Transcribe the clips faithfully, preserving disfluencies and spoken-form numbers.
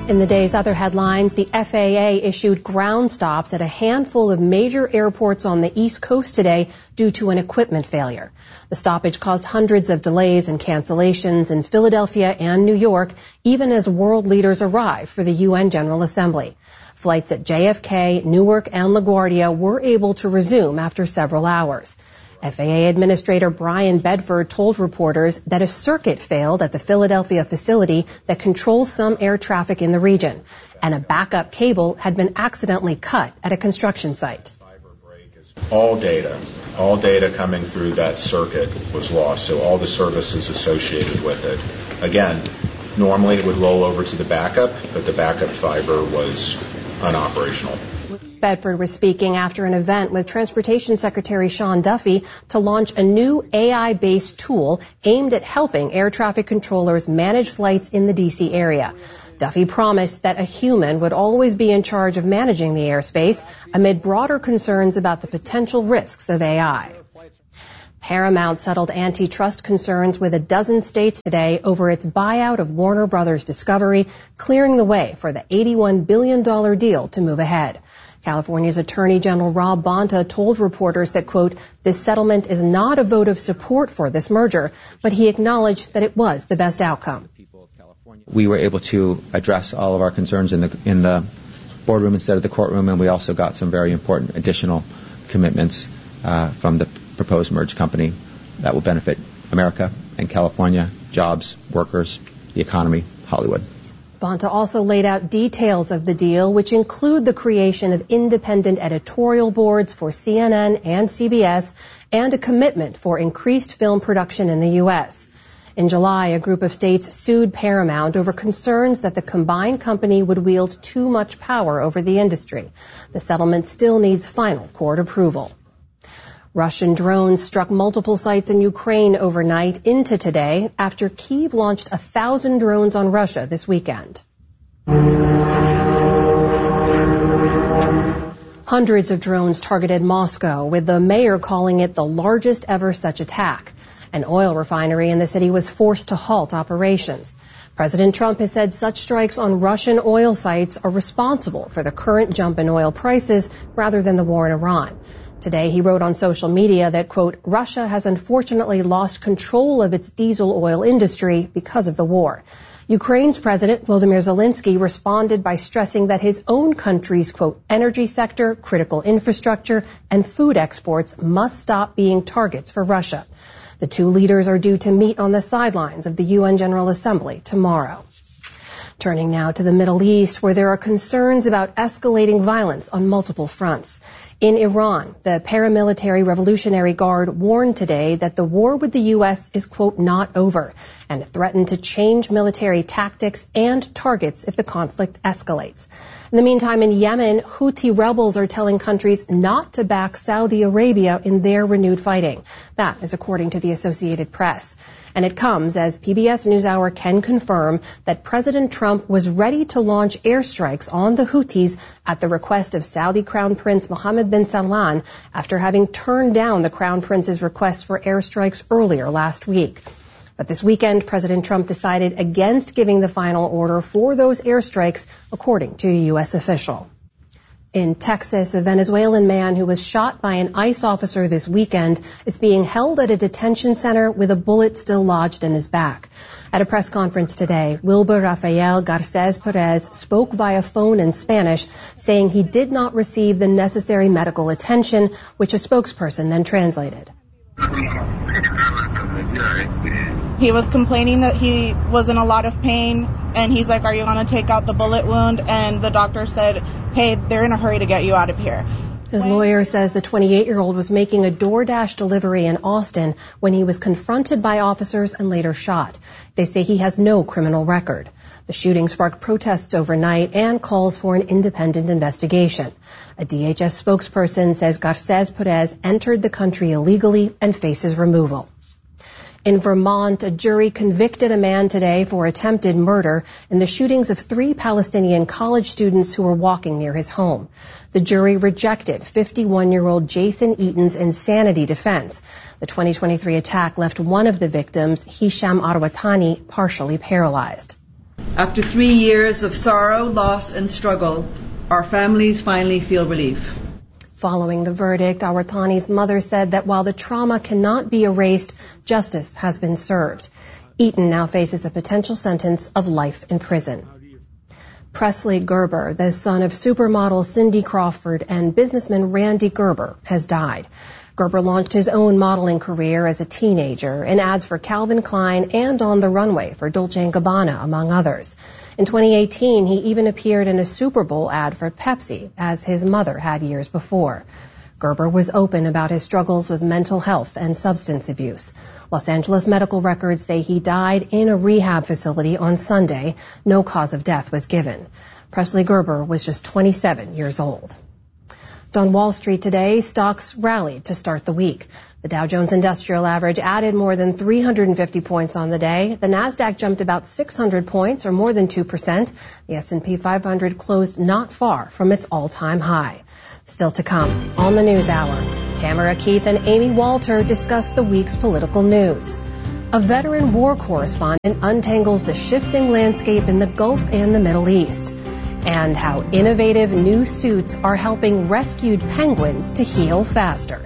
In the day's other headlines, the F A A issued ground stops at a handful of major airports on the East Coast today due to an equipment failure. The stoppage caused hundreds of delays and cancellations in Philadelphia and New York, even as world leaders arrived for the U N General Assembly. Flights at J F K, Newark, and LaGuardia were able to resume after several hours. F A A Administrator Brian Bedford told reporters that a circuit failed at the Philadelphia facility that controls some air traffic in the region, and a backup cable had been accidentally cut at a construction site. All data, all data coming through that circuit was lost, so all the services associated with it. Again, normally it would roll over to the backup, but the backup fiber was unoperational. Bedford was speaking after an event with Transportation Secretary Sean Duffy to launch a new A I-based tool aimed at helping air traffic controllers manage flights in the D C area. Duffy promised that a human would always be in charge of managing the airspace amid broader concerns about the potential risks of A I. Paramount settled antitrust concerns with a dozen states today over its buyout of Warner Brothers Discovery, clearing the way for the eighty-one billion dollars deal to move ahead. California's Attorney General Rob Bonta told reporters that, quote, this settlement is not a vote of support for this merger, but he acknowledged that it was the best outcome. We were able to address all of our concerns in the in the boardroom instead of the courtroom, and we also got some very important additional commitments uh, from the proposed merged company that will benefit America and California, jobs, workers, the economy, Hollywood. Bonta also laid out details of the deal, which include the creation of independent editorial boards for C N N and C B S and a commitment for increased film production in the U S. In July, a group of states sued Paramount over concerns that the combined company would wield too much power over the industry. The settlement still needs final court approval. Russian drones struck multiple sites in Ukraine overnight into today after Kyiv launched a thousand drones on Russia this weekend. Hundreds of drones targeted Moscow, with the mayor calling it the largest ever such attack. An oil refinery in the city was forced to halt operations. President Trump has said such strikes on Russian oil sites are responsible for the current jump in oil prices rather than the war in Iran. Today, he wrote on social media that, quote, Russia has unfortunately lost control of its diesel oil industry because of the war. Ukraine's President Volodymyr Zelensky responded by stressing that his own country's, quote, energy sector, critical infrastructure, and food exports must stop being targets for Russia. The two leaders are due to meet on the sidelines of the U N General Assembly tomorrow. Turning now to the Middle East, where there are concerns about escalating violence on multiple fronts. In Iran, the paramilitary Revolutionary Guard warned today that the war with the U S is, quote, not over, and threatened to change military tactics and targets if the conflict escalates. In the meantime, in Yemen, Houthi rebels are telling countries not to back Saudi Arabia in their renewed fighting. That is according to the Associated Press. And it comes as P B S NewsHour can confirm that President Trump was ready to launch airstrikes on the Houthis at the request of Saudi Crown Prince Mohammed bin Salman after having turned down the Crown Prince's request for airstrikes earlier last week. But this weekend, President Trump decided against giving the final order for those airstrikes, according to a U S official. In Texas, a Venezuelan man who was shot by an ICE officer this weekend is being held at a detention center with a bullet still lodged in his back. At a press conference today, Wilber Rafael Garces Perez spoke via phone in Spanish, saying he did not receive the necessary medical attention, which a spokesperson then translated. He was complaining that he was in a lot of pain, and he's like, are you going to take out the bullet wound? And the doctor said, hey, they're in a hurry to get you out of here. His lawyer says the twenty-eight-year-old was making a DoorDash delivery in Austin when he was confronted by officers and later shot. They say he has no criminal record. The shooting sparked protests overnight and calls for an independent investigation. A D H S spokesperson says Garces Perez entered the country illegally and faces removal. In Vermont, a jury convicted a man today for attempted murder in the shootings of three Palestinian college students who were walking near his home. The jury rejected fifty-one-year-old Jason Eaton's insanity defense. The twenty twenty-three attack left one of the victims, Hisham Arwatani, partially paralyzed. After three years of sorrow, loss, and struggle, our families finally feel relief. Following the verdict, Awratani's mother said that while the trauma cannot be erased, justice has been served. Eaton now faces a potential sentence of life in prison. Presley Gerber, the son of supermodel Cindy Crawford and businessman Randy Gerber, has died. Gerber launched his own modeling career as a teenager in ads for Calvin Klein and on the runway for Dolce and Gabbana, among others. In twenty eighteen, he even appeared in a Super Bowl ad for Pepsi, as his mother had years before. Gerber was open about his struggles with mental health and substance abuse. Los Angeles medical records say he died in a rehab facility on Sunday. No cause of death was given. Presley Gerber was just twenty-seven years old. On Wall Street today, stocks rallied to start the week. The Dow Jones Industrial Average added more than three hundred fifty points on the day. The Nasdaq jumped about six hundred points, or more than two percent. The S and P five hundred closed not far from its all-time high. Still to come on the News Hour, Tamara Keith and Amy Walter discuss the week's political news. A veteran war correspondent untangles the shifting landscape in the Gulf and the Middle East, and how innovative new suits are helping rescued penguins to heal faster.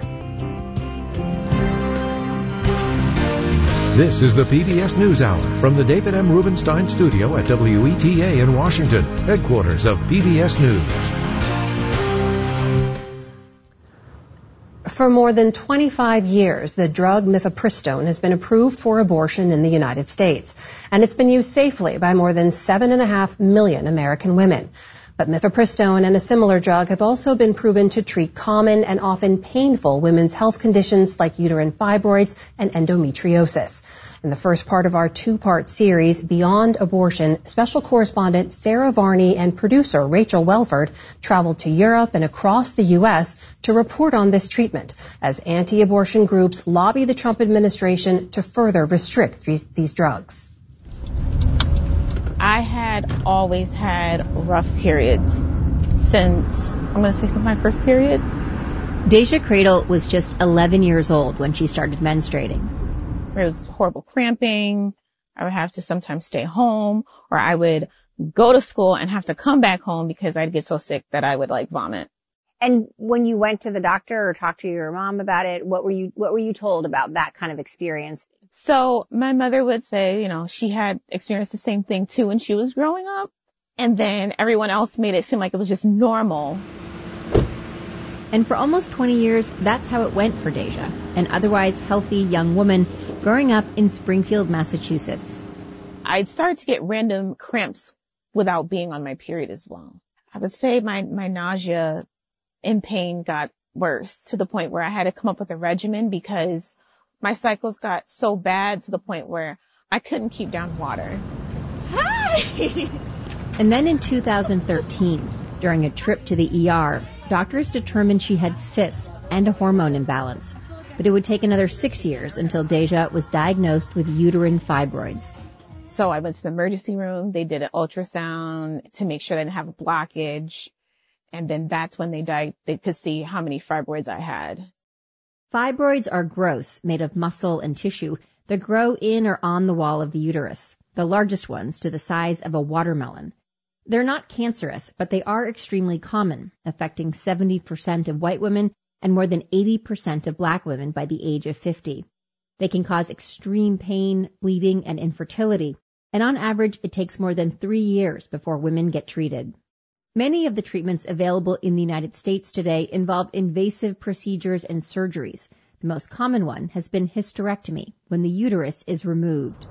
This is the P B S NewsHour from the David M. Rubenstein studio at W E T A in Washington, headquarters of P B S News. For more than twenty-five years, the drug mifepristone has been approved for abortion in the United States, and it's been used safely by more than seven and a half million American women. But mifepristone and a similar drug have also been proven to treat common and often painful women's health conditions like uterine fibroids and endometriosis. In the first part of our two-part series, Beyond Abortion, special correspondent Sarah Varney and producer Rachel Welford traveled to Europe and across the U S to report on this treatment as anti-abortion groups lobby the Trump administration to further restrict these, these drugs. I had always had rough periods since, I'm going to say since my first period. Deja Cradle was just eleven years old when she started menstruating. It was horrible cramping. I would have to sometimes stay home, or I would go to school and have to come back home because I'd get so sick that I would like vomit. And when you went to the doctor or talked to your mom about it, what were you, what were you told about that kind of experience? So my mother would say, you know, she had experienced the same thing too when she was growing up. And then everyone else made it seem like it was just normal. And for almost twenty years, that's how it went for Deja, an otherwise healthy young woman growing up in Springfield, Massachusetts. I'd started to get random cramps without being on my period as well. I would say my, my nausea and pain got worse to the point where I had to come up with a regimen because my cycles got so bad to the point where I couldn't keep down water. Hi! And then in two thousand thirteen, during a trip to the E R, doctors determined she had cysts and a hormone imbalance. But it would take another six years until Deja was diagnosed with uterine fibroids. So I went to the emergency room. They did an ultrasound to make sure I didn't have a blockage. And then that's when they died, they could see how many fibroids I had. Fibroids are growths made of muscle and tissue that grow in or on the wall of the uterus, the largest ones to the size of a watermelon. They're not cancerous, but they are extremely common, affecting seventy percent of white women and more than eighty percent of black women by the age of fifty. They can cause extreme pain, bleeding, and infertility, and on average, it takes more than three years before women get treated. Many of the treatments available in the United States today involve invasive procedures and surgeries. The most common one has been hysterectomy, when the uterus is removed.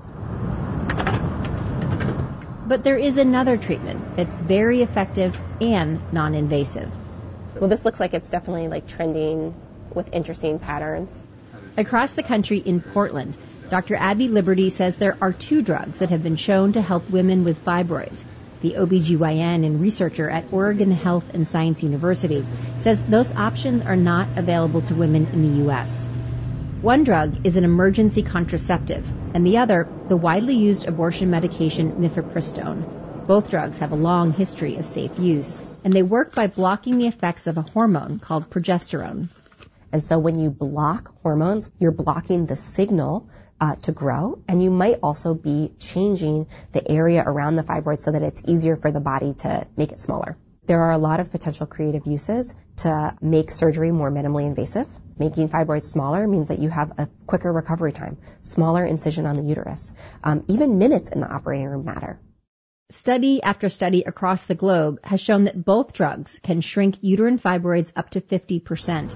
But there is another treatment that's very effective and non-invasive. Well, this looks like it's definitely like trending with interesting patterns. Across the country in Portland, Doctor Abby Liberty says there are two drugs that have been shown to help women with fibroids. The O B G Y N and researcher at Oregon Health and Science University says those options are not available to women in the U S. One drug is an emergency contraceptive, and the other, the widely used abortion medication mifepristone. Both drugs have a long history of safe use, and they work by blocking the effects of a hormone called progesterone. And so when you block hormones, you're blocking the signal uh, to grow, and you might also be changing the area around the fibroid so that it's easier for the body to make it smaller. There are a lot of potential creative uses to make surgery more minimally invasive. Making fibroids smaller means that you have a quicker recovery time, smaller incision on the uterus. Um, even minutes in the operating room matter. Study after study across the globe has shown that both drugs can shrink uterine fibroids up to fifty percent.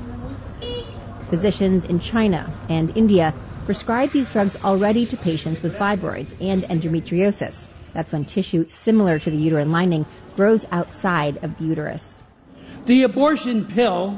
Physicians in China and India prescribe these drugs already to patients with fibroids and endometriosis. That's when tissue similar to the uterine lining grows outside of the uterus. The abortion pill,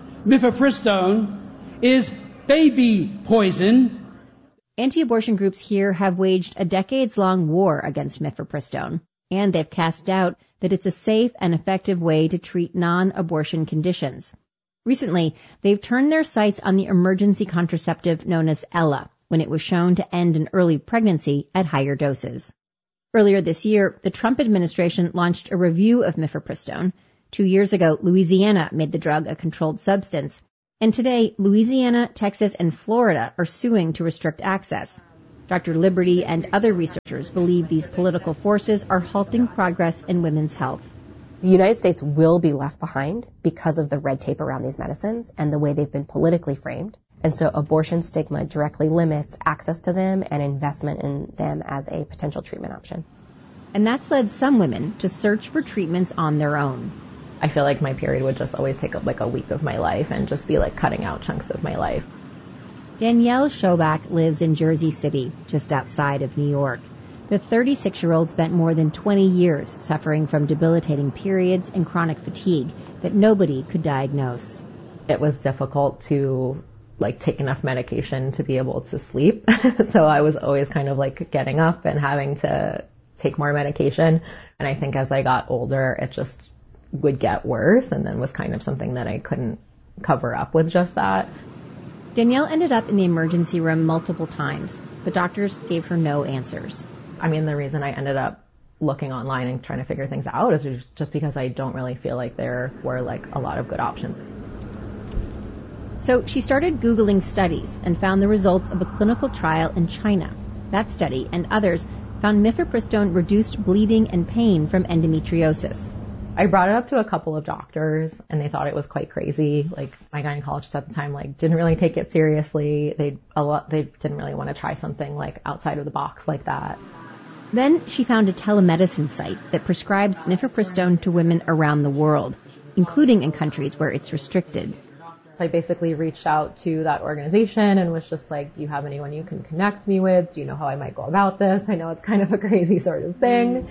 mifepristone, is baby poison. Anti-abortion groups here have waged a decades-long war against mifepristone, and they've cast doubt that it's a safe and effective way to treat non-abortion conditions. Recently, they've turned their sights on the emergency contraceptive known as Ella, when it was shown to end an early pregnancy at higher doses. Earlier this year, the Trump administration launched a review of mifepristone. Two years ago, Louisiana made the drug a controlled substance. And today, Louisiana, Texas, and Florida are suing to restrict access. Doctor Liberty and other researchers believe these political forces are halting progress in women's health. The United States will be left behind because of the red tape around these medicines and the way they've been politically framed. And so abortion stigma directly limits access to them and investment in them as a potential treatment option. And that's led some women to search for treatments on their own. I feel like my period would just always take up like a week of my life and just be like cutting out chunks of my life. Danielle Schoback lives in Jersey City, just outside of New York. The thirty-six-year-old spent more than twenty years suffering from debilitating periods and chronic fatigue that nobody could diagnose. It was difficult to like take enough medication to be able to sleep. So I was always kind of like getting up and having to take more medication. And I think as I got older, it just would get worse and then was kind of something that I couldn't cover up with just that. Danielle ended up in the emergency room multiple times, but doctors gave her no answers. I mean, the reason I ended up looking online and trying to figure things out is just because I don't really feel like there were like a lot of good options. So she started Googling studies and found the results of a clinical trial in China. That study and others found mifepristone reduced bleeding and pain from endometriosis. I brought it up to a couple of doctors and they thought it was quite crazy. Like my gynecologist at the time, like didn't really take it seriously. They a lot, they didn't really want to try something like outside of the box like that. Then she found a telemedicine site that prescribes mifepristone to women around the world, including in countries where it's restricted. So I basically reached out to that organization and was just like, do you have anyone you can connect me with? Do you know how I might go about this? I know it's kind of a crazy sort of thing.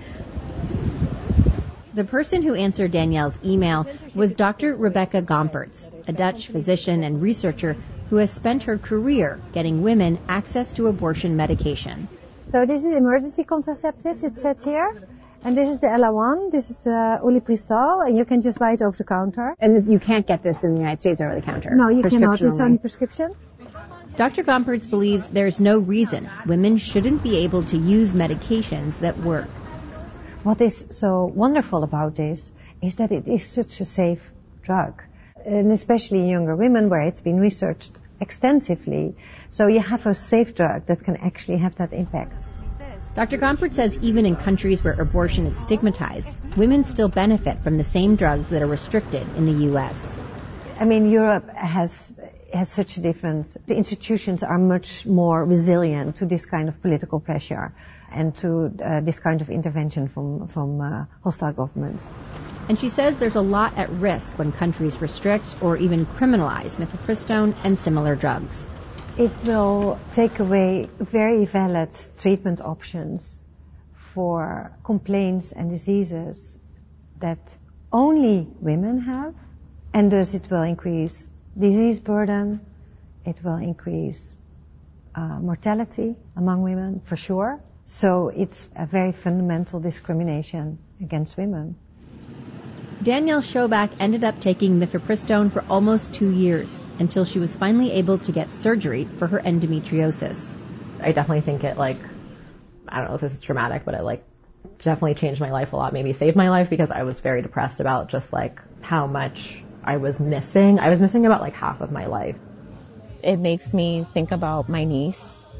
The person who answered Danielle's email was Doctor Rebecca Gompertz, a Dutch physician and researcher who has spent her career getting women access to abortion medication. So this is emergency contraceptives, it says here. And this is the Ella one, this is the Ulipristal, and you can just buy it over the counter. And you can't get this in the United States over the counter? No, you cannot. It's only prescription. Doctor Gompertz believes there's no reason women shouldn't be able to use medications that work. What is so wonderful about this is that it is such a safe drug, and especially in younger women where it's been researched extensively. So you have a safe drug that can actually have that impact. Doctor Gompertz says even in countries where abortion is stigmatized, women still benefit from the same drugs that are restricted in the U S. I mean, Europe has has such a difference. The institutions are much more resilient to this kind of political pressure and to uh, this kind of intervention from, from uh, hostile governments. And she says there's a lot at risk when countries restrict or even criminalize mifepristone and similar drugs. It will take away very valid treatment options for complaints and diseases that only women have, and thus it will increase disease burden, it will increase uh, mortality among women, for sure. So it's a very fundamental discrimination against women. Danielle Schoback ended up taking mifepristone for almost two years until she was finally able to get surgery for her endometriosis. I definitely think it like, I don't know if this is dramatic, but it like definitely changed my life a lot, maybe saved my life because I was very depressed about just like how much I was missing. I was missing about like half of my life. It makes me think about my niece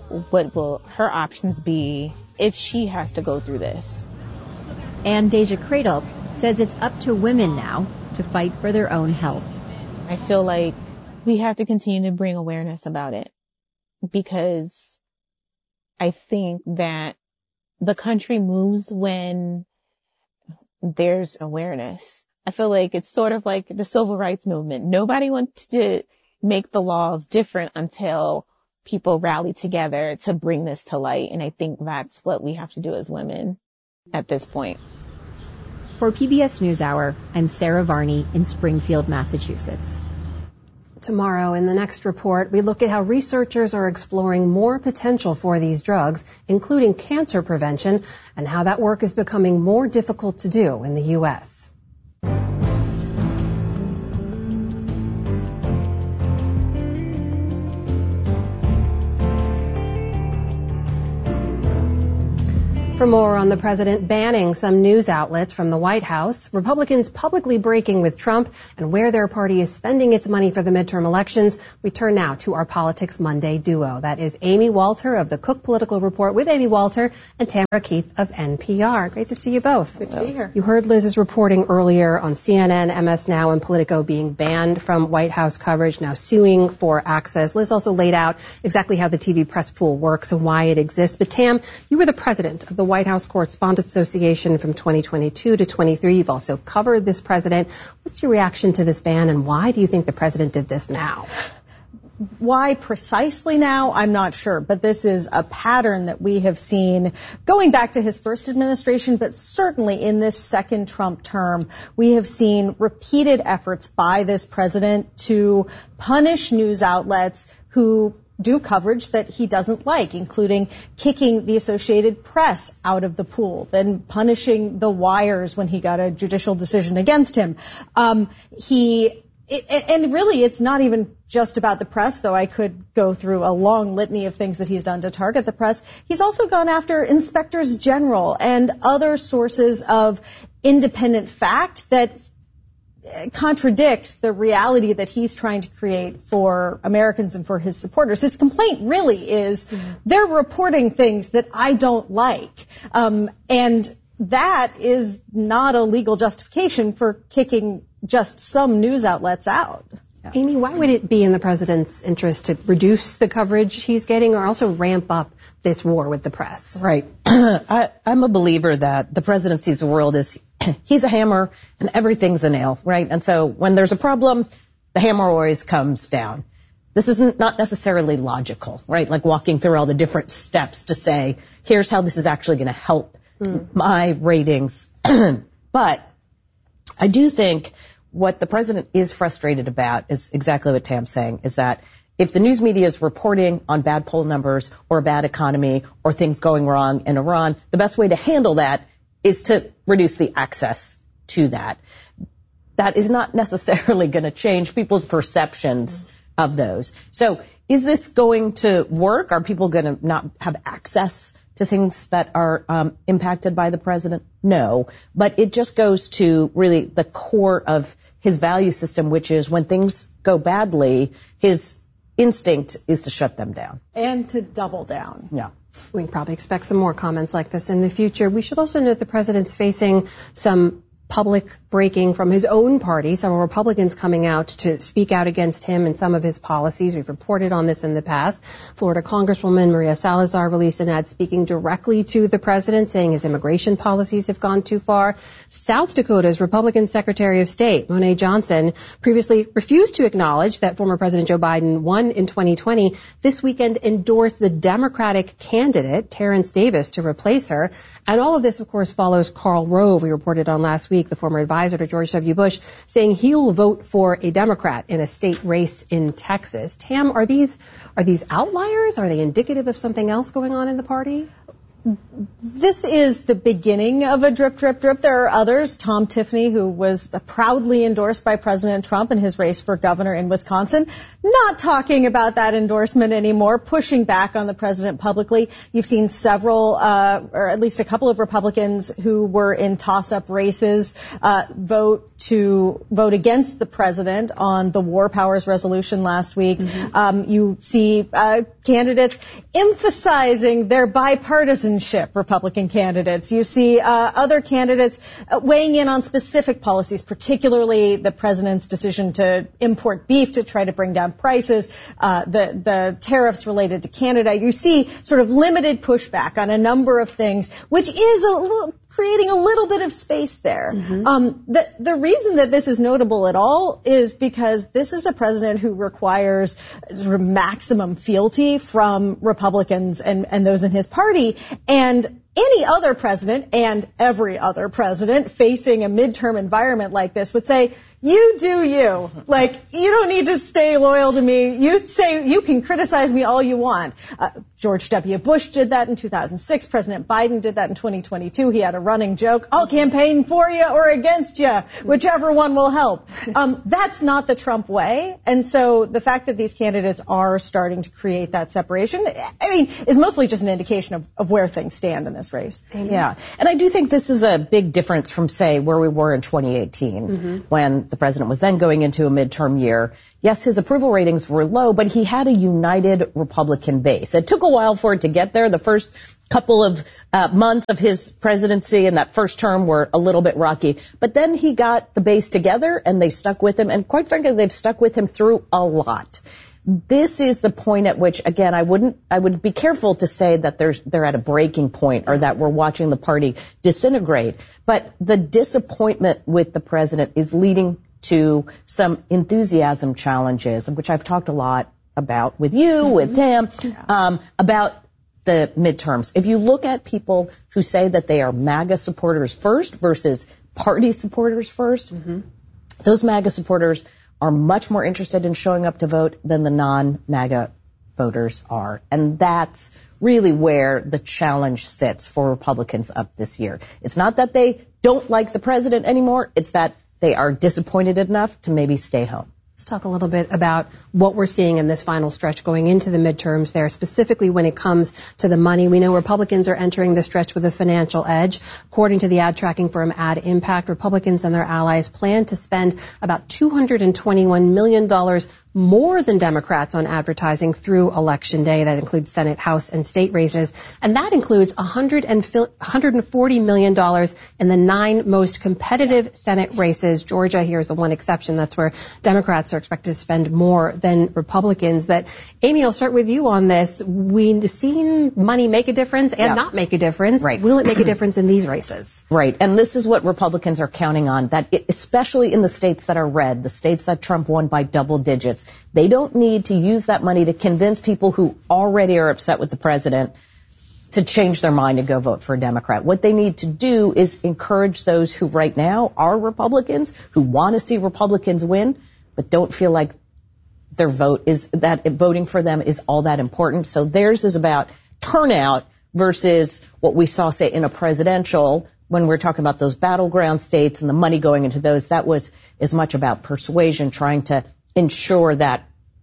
what will her options be if she has to go through this. And Deja Cradle says it's up to women now to fight for their own health. I feel like we have to continue to bring awareness about it, because I think that the country moves when there's awareness. I feel like it's sort of like the civil rights movement. Nobody wanted to make the laws different until people rally together to bring this to light. And I think that's what we have to do as women at this point. For P B S NewsHour, I'm Sarah Varney in Springfield, Massachusetts. Tomorrow, in the next report, we look at how researchers are exploring more potential for these drugs, including cancer prevention, and how that work is becoming more difficult to do in the U S. For more on the president banning some news outlets from the White House, Republicans publicly breaking with Trump, and where their party is spending its money for the midterm elections, we turn now to our Politics Monday duo. That is Amy Walter of the Cook Political Report with Amy Walter and Tamara Keith of N P R. Great to see you both. Good to be here. You heard Liz's reporting earlier on C N N, M S Now, and Politico being banned from White House coverage, now suing for access. Liz also laid out exactly how the T V press pool works and why it exists. But Tam, you were the president of the White House Correspondents Association from twenty twenty-two to twenty-three. You've also covered this president. What's your reaction to this ban, and why do you think the president did this now? Why precisely now, I'm not sure, but this is a pattern that we have seen going back to his first administration, but certainly in this second Trump term, we have seen repeated efforts by this president to punish news outlets who do coverage that he doesn't like, including kicking the Associated Press out of the pool, then punishing the wires when he got a judicial decision against him. Um, he, it, and really it's not even just about the press, though I could go through a long litany of things that he's done to target the press. He's also gone after inspectors general and other sources of independent fact that contradicts the reality that he's trying to create for Americans and for his supporters. His complaint really is mm-hmm. they're reporting things that I don't like. Um, and that is not a legal justification for kicking just some news outlets out. Yeah. Amy, why would it be in the president's interest to reduce the coverage he's getting or also ramp up this war with the press? Right. I, I'm a believer that the president sees the world as he's a hammer and everything's a nail, right? And so when there's a problem, the hammer always comes down. This isn't not necessarily logical, right? Like walking through all the different steps to say, here's how this is actually going to help mm. my ratings. But I do think what the president is frustrated about is exactly what Tam's saying, is that if the news media is reporting on bad poll numbers or a bad economy or things going wrong in Iran, the best way to handle that is to reduce the access to that. That is not necessarily going to change people's perceptions of those. So is this going to work? Are people going to not have access to things that are um, impacted by the president? No. But it just goes to really the core of his value system, which is when things go badly, his instinct is to shut them down. And to double down. Yeah. We can probably expect some more comments like this in the future. We should also note the president's facing some public breaking from his own party, several Republicans coming out to speak out against him and some of his policies. We've reported on this in the past. Florida Congresswoman Maria Salazar released an ad speaking directly to the president, saying his immigration policies have gone too far. South Dakota's Republican Secretary of State, Monet Johnson, previously refused to acknowledge that former President Joe Biden won in twenty twenty. This weekend endorsed the Democratic candidate, Terrence Davis, to replace her. And all of this, of course, follows Karl Rove, we reported on last week, the former advisor to George W. Bush, saying he'll vote for a Democrat in a state race in Texas. Tam, are these are these outliers? Are they indicative of something else going on in the party? This is the beginning of a drip, drip, drip. There are others. Tom Tiffany, who was proudly endorsed by President Trump in his race for governor in Wisconsin, not talking about that endorsement anymore, pushing back on the president publicly. You've seen several, uh, or at least a couple of Republicans who were in toss-up races, uh, vote to vote against the president on the War Powers resolution last week. Mm-hmm. Um, you see uh, candidates emphasizing their bipartisanship, Republican candidates. You see uh, other candidates uh, weighing in on specific policies, particularly the president's decision to import beef to try to bring down prices, uh, the, the tariffs related to Canada. You see sort of limited pushback on a number of things, which is a little, creating a little bit of space there. Mm-hmm. Um, the, the reason that this is notable at all is because this is a president who requires sort of maximum fealty from Republicans and, and those in his party. And any other president and every other president facing a midterm environment like this would say, you do you. Like, you don't need to stay loyal to me. You say, you can criticize me all you want. Uh, George W. Bush did that in two thousand six. President Biden did that in twenty twenty-two. He had a running joke, I'll campaign for you or against you, whichever one will help. Um, that's not the Trump way. And so the fact that these candidates are starting to create that separation, I mean, is mostly just an indication of, of where things stand in this race. Yeah. And I do think this is a big difference from, say, where we were in twenty eighteen, mm-hmm. when the president was then going into a midterm year. Yes, his approval ratings were low, but he had a united Republican base. It took a while for it to get there. The first couple of uh, months of his presidency and that first term were a little bit rocky. But then he got the base together and they stuck with him. And quite frankly, they've stuck with him through a lot. This is the point at which, again, I wouldn't, I would be careful to say that there's, they're at a breaking point or that we're watching the party disintegrate. But the disappointment with the president is leading to some enthusiasm challenges, which I've talked a lot about with you, mm-hmm. with Tam, um, about the midterms. If you look at people who say that they are MAGA supporters first versus party supporters first, mm-hmm. those MAGA supporters are much more interested in showing up to vote than the non-MAGA voters are. And that's really where the challenge sits for Republicans up this year. It's not that they don't like the president anymore. It's that they are disappointed enough to maybe stay home. Let's talk a little bit about what we're seeing in this final stretch going into the midterms there, specifically when it comes to the money. We know Republicans are entering the stretch with a financial edge. According to the ad tracking firm Ad Impact, Republicans and their allies plan to spend about two hundred twenty-one million dollars more than Democrats on advertising through Election Day. That includes Senate, House, and state races. And that includes one hundred forty million dollars in the nine most competitive Senate races. Georgia here is the one exception. That's where Democrats are expected to spend more than Republicans. But Amy, I'll start with you on this. We've seen money make a difference and yeah. not make a difference. Right. Will it make a difference in these races? Right. And this is what Republicans are counting on, that it, especially in the states that are red, the states that Trump won by double digits, they don't need to use that money to convince people who already are upset with the president to change their mind and go vote for a Democrat. What they need to do is encourage those who right now are Republicans, who want to see Republicans win, but don't feel like their vote is, that voting for them is all that important. So theirs is about turnout versus what we saw, say, in a presidential, when we're talking about those battleground states and the money going into those. That was as much about persuasion, trying to ensure that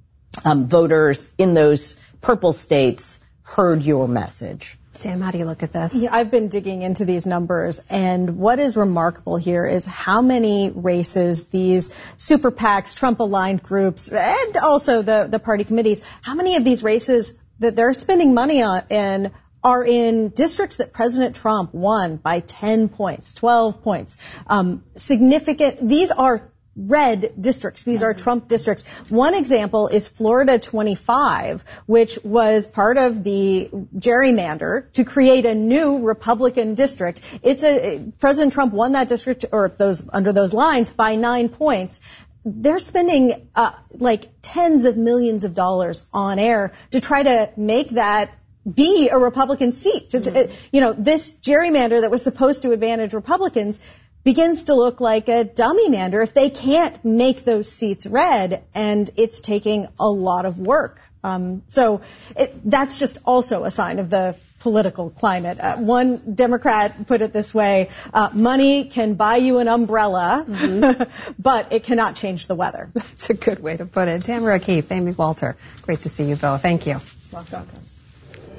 um, voters in those purple states heard your message. Sam, how do you look at this? Yeah, I've been digging into these numbers, and what is remarkable here is how many races these super PACs, Trump-aligned groups, and also the, the party committees, how many of these races that they're spending money on in are in districts that President Trump won by ten points, twelve points. Um, significant, these are red districts. These are Trump districts. One example is Florida twenty-five, which was part of the gerrymander to create a new Republican district. It's a, President Trump won that district, or those, under those lines, by nine points. They're spending, uh, like tens of millions of dollars on air to try to make that be a Republican seat. To, mm-hmm. You know, this gerrymander that was supposed to advantage Republicans begins to look like a dummy-mander if they can't make those seats red, and it's taking a lot of work Um, so it, that's just also a sign of the political climate. Uh, one Democrat put it this way, uh, money can buy you an umbrella, mm-hmm. but it cannot change the weather. That's a good way to put it. Tamara Keith, Amy Walter, great to see you both. Thank you. Welcome.